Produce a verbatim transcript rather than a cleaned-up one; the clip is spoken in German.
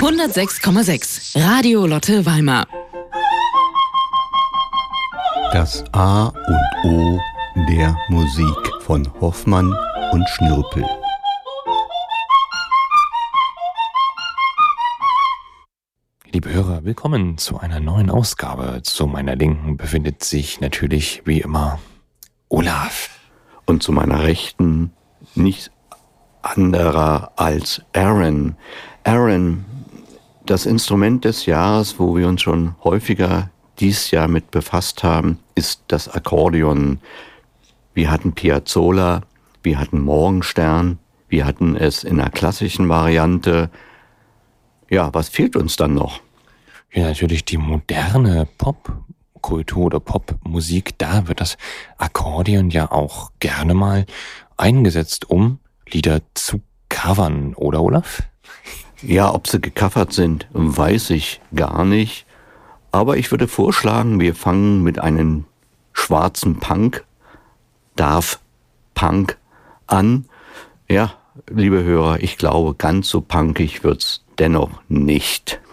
hundertsechs Komma sechs Radio Lotte Weimar. Das A und O der Musik von Hoffmann und Schnürpel. Liebe Hörer, willkommen zu einer neuen Ausgabe. Zu meiner Linken befindet sich natürlich wie immer Olaf. Und zu meiner Rechten nicht anderer als Aaron. Aaron, das Instrument des Jahres, wo wir uns schon häufiger dieses Jahr mit befasst haben, ist das Akkordeon. Wir hatten Piazzolla, wir hatten Morgenstern, wir hatten es in einer klassischen Variante. Ja, was fehlt uns dann noch? Ja, natürlich die moderne Popkultur oder Popmusik. Da wird das Akkordeon ja auch gerne mal eingesetzt, um Lieder zu covern, oder Olaf? Ja, ob sie gecovert sind, weiß ich gar nicht. Aber ich würde vorschlagen, wir fangen mit einem schwarzen Punk, Daft Punk, an. Ja, liebe Hörer, ich glaube, ganz so punkig wird's dennoch nicht.